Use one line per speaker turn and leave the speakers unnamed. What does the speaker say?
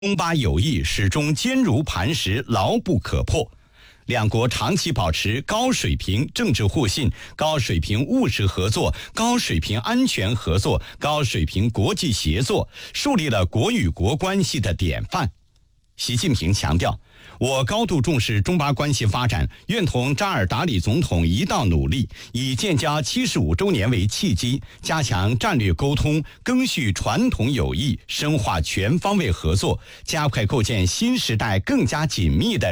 中巴友谊始终坚如磐石，牢不可破。两国长期保持高水平政治互信、高水平务实合作、高水平安全合作、高水平国际协作，树立了国与国关系的典范。习近平强调，我高度重视中巴关系发展，愿同扎尔达里总统一道努力，以建交75周年为契机，加强战略沟通，赓续传统友谊，深化全方位合作，加快构建新时代更加紧密的